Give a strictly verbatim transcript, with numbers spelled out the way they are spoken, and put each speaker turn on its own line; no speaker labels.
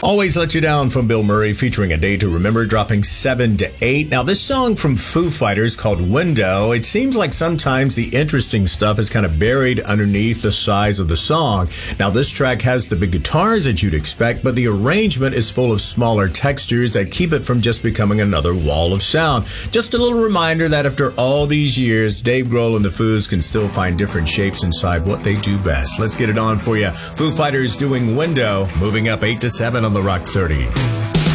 Always Let You Down from Bill Murray, featuring A Day to Remember, dropping seven to eight. Now, this song from Foo Fighters called Window, it seems like sometimes the interesting stuff is kind of buried underneath the size of the song. Now, this track has the big guitars that you'd expect, but the arrangement is full of smaller textures that keep it from just becoming another wall of sound. Just a little reminder that after all these years, Dave Grohl and the Foos can still find different shapes inside what they do best. Let's get it on for you. Foo Fighters doing Window, moving up eight to seven on the Rock thirty.